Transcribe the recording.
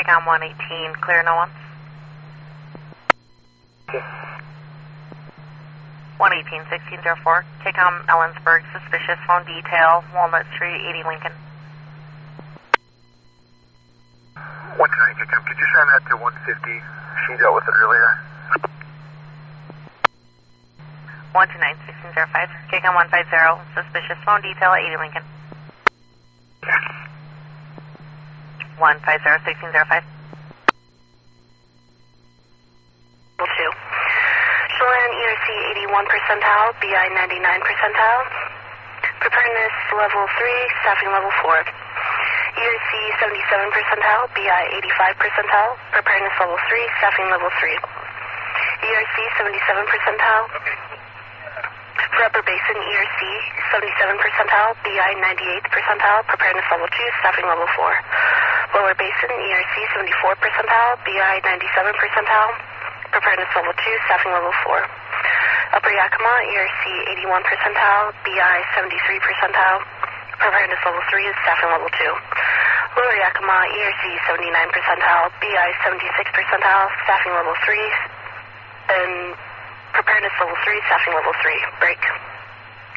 TACOM 118, clear no one. Okay. 118, 1604, TACOM Ellensburg, suspicious, phone detail, Walnut Street, 80 Lincoln. 129 TACOM, could you send that to 150? She dealt with it earlier. 129, 1605, TACOM 150, suspicious, phone detail, 80 Lincoln. 150, 1605. 2. Chelan ERC 81 percentile, BI 99 percentile. Preparedness level 3, staffing level 4. ERC 77 percentile, BI 85 percentile. Preparedness level 3, staffing level 3. ERC 77 percentile. For Upper Basin, ERC 77 percentile, BI 98 percentile. Preparedness level 2, staffing level 4. Lower Basin, ERC 74 percentile, BI 97 percentile. Preparedness level 2, staffing level 4. Upper Yakima, ERC 81 percentile, BI 73 percentile. Preparedness level 3 is staffing level 2. Lower Yakima, ERC 79 percentile, BI 76 percentile, staffing level 3. And preparedness level 3, staffing level 3. Break.